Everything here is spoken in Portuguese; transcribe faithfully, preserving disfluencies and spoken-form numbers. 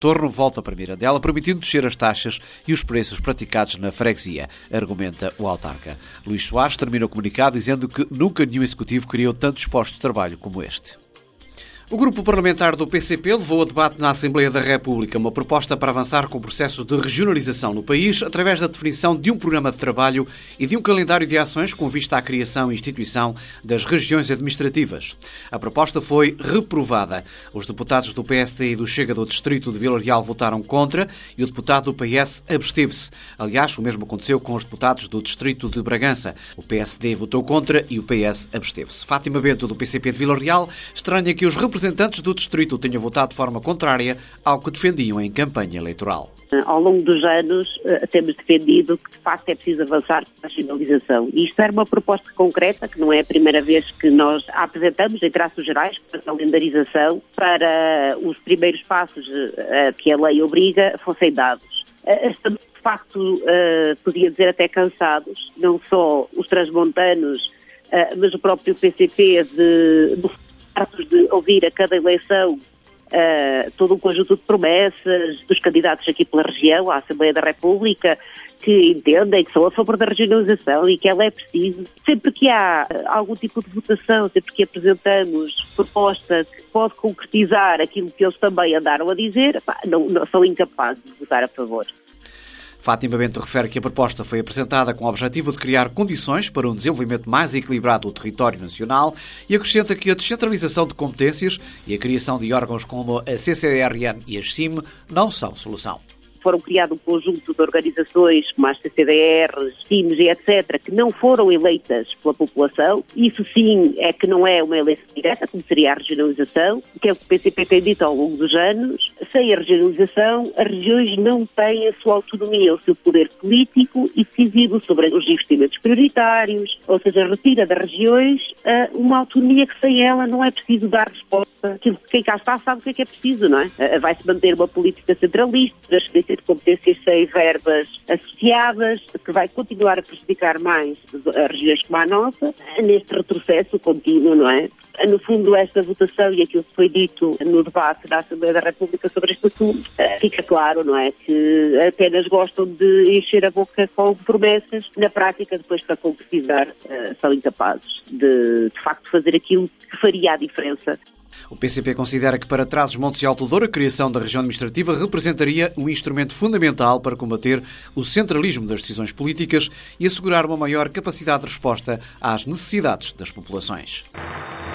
Torno volta para Mirandela, permitindo descer as taxas e os preços praticados na freguesia, argumenta o autarca. Luís Soares termina o comunicado dizendo que nunca nenhum executivo criou tantos postos de trabalho como este. O grupo parlamentar do P C P levou a debate na Assembleia da República uma proposta para avançar com o processo de regionalização no país através da definição de um programa de trabalho e de um calendário de ações com vista à criação e instituição das regiões administrativas. A proposta foi reprovada. Os deputados do P S D e do Chega do Distrito de Vila Real votaram contra e o deputado do P S absteve-se. Aliás, o mesmo aconteceu com os deputados do Distrito de Bragança. O P S D votou contra e o P S absteve-se. Fátima Bento, do P C P de Vila Real, estranha que os representantes representantes do distrito tenham votado de forma contrária ao que defendiam em campanha eleitoral. Ao longo dos anos temos defendido que de facto é preciso avançar para a regionalização. E isto era uma proposta concreta, que não é a primeira vez que nós a apresentamos em traços gerais, para a calendarização, para os primeiros passos que a lei obriga fossem dados. Estamos de facto, podia dizer até cansados, não só os transmontanos, mas o próprio P C P de... de de ouvir a cada eleição uh, todo um conjunto de promessas dos candidatos aqui pela região, à Assembleia da República, que entendem que são a favor da regionalização e que ela é preciso. Sempre que há algum tipo de votação, sempre que apresentamos proposta que pode concretizar aquilo que eles também andaram a dizer, pá, não, não são incapazes de votar a favor. Fátima Bento refere que a proposta foi apresentada com o objetivo de criar condições para um desenvolvimento mais equilibrado do território nacional e acrescenta que a descentralização de competências e a criação de órgãos como a C C D R N e a S I M não são solução. Foram criados um conjunto de organizações como as C C D Rs, S I Ms e etcétera, que não foram eleitas pela população. Isso sim é que não é uma eleição direta, como seria a regionalização, que é o que o P C P tem dito ao longo dos anos. Sem a regionalização, as regiões não têm a sua autonomia, o seu poder político e decisivo sobre os investimentos prioritários, ou seja, retira das regiões uma autonomia que sem ela não é preciso dar resposta. Quem cá está sabe o que é que é preciso, não é? Vai-se manter uma política centralista, transferência de competências sem verbas associadas, que vai continuar a prejudicar mais as regiões como a nossa, neste retrocesso contínuo, não é? No fundo, esta votação e aquilo que foi dito no debate da Assembleia da República sobre este assunto, fica claro, não é? Que apenas gostam de encher a boca com promessas, na prática, depois para concretizar, são incapazes de, de facto, fazer aquilo que faria a diferença. O P C P considera que para Trás-os-Montes e Alto Douro a criação da região administrativa representaria um instrumento fundamental para combater o centralismo das decisões políticas e assegurar uma maior capacidade de resposta às necessidades das populações.